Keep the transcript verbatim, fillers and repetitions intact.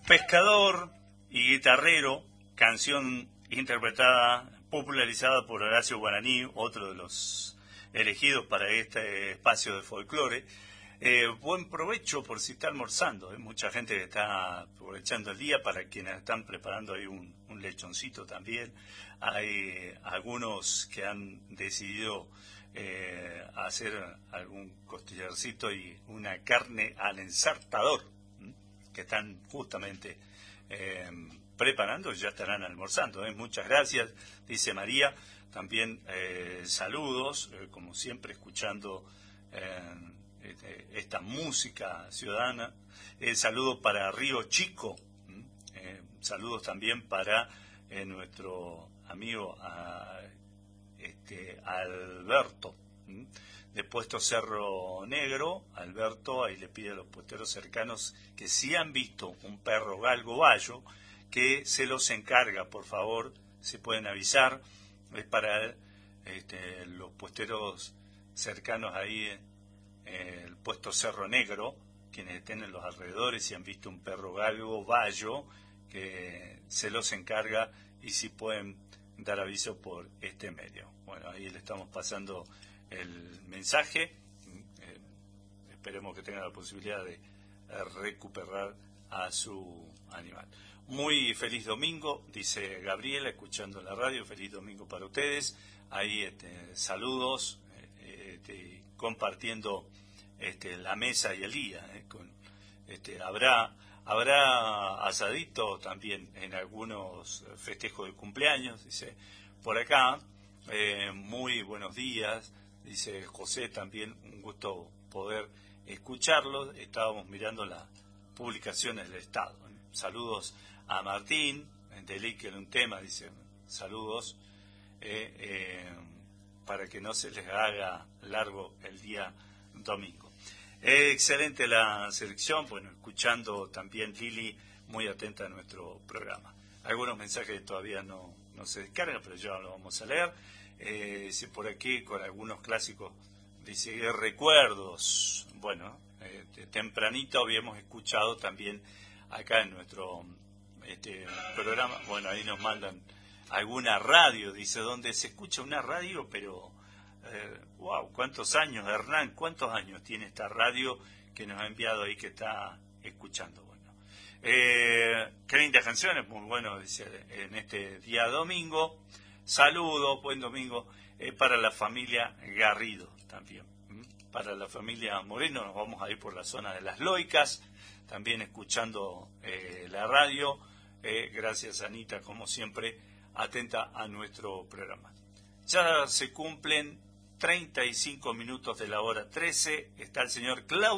Pescador y guitarrero, canción interpretada, popularizada por Horacio Guaraní, otro de los elegidos para este espacio de folclore. Eh, buen provecho por si está almorzando, ¿eh? Mucha gente que está aprovechando el día, para quienes están preparando ahí un, un lechoncito también. Hay algunos que han decidido eh, hacer algún costillarcito y una carne al ensartador, ¿m? que están justamente eh, preparando, ya estarán almorzando, ¿eh? Muchas gracias, dice María. También eh, saludos, eh, como siempre, escuchando eh, esta música ciudadana. El saludo para Río Chico, eh, saludos también para eh, nuestro amigo a, este, Alberto, ¿m? de Puesto Cerro Negro. Alberto ahí le pide a los puesteros cercanos que si han visto un perro galgo bayo, que se los encarga, por favor, se pueden avisar. Es para este, los puesteros cercanos ahí, eh, el Puesto Cerro Negro, quienes estén en los alrededores y han visto un perro galgo bayo, que se los encarga y si pueden dar aviso por este medio. Bueno, ahí le estamos pasando el mensaje. Eh, esperemos que tenga la posibilidad de eh, recuperar a su animal. Muy feliz domingo, dice Gabriela, escuchando la radio. Feliz domingo para ustedes. Ahí este, saludos, eh, este, compartiendo este, la mesa y el día. Eh, con, este, habrá habrá asadito también en algunos festejos de cumpleaños, dice por acá. Eh, muy buenos días, dice José, también un gusto poder escucharlo. Estábamos mirando las publicaciones del Estado. Saludos a Martín, de que en un tema, dice, saludos, eh, eh, para que no se les haga largo el día domingo. Eh, excelente la selección, bueno, escuchando también Lili, muy atenta a nuestro programa. Algunos mensajes todavía no, no se descargan, pero ya lo vamos a leer. Eh, dice por aquí, con algunos clásicos, dice, recuerdos. Bueno, eh, tempranito habíamos escuchado también acá en nuestro este programa, bueno, ahí nos mandan alguna radio, dice, donde se escucha una radio, pero eh, wow, cuántos años, Hernán, cuántos años tiene esta radio que nos ha enviado ahí, que está escuchando. Bueno, eh, qué lindas canciones, muy bueno, dice, en este día domingo. Saludos, buen domingo eh, para la familia Garrido también. ¿Mm? Para la familia Moreno nos vamos a ir por la zona de Las Loicas, también escuchando eh, la radio. Eh, gracias, Anita, como siempre, atenta a nuestro programa. Ya se cumplen treinta y cinco minutos de la hora trece. Está el señor Claudio